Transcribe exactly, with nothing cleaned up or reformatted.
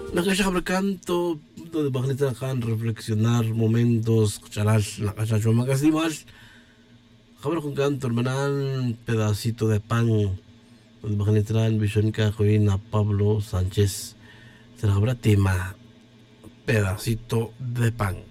Nakasya canto, donde van a reflexionar momentos, escucharás la cachacho magasimal. Habrá con canto, hermanan, pedacito de pan, donde van a entrar en visión que a Pablo Sánchez. Se habrá tema, pedacito de pan.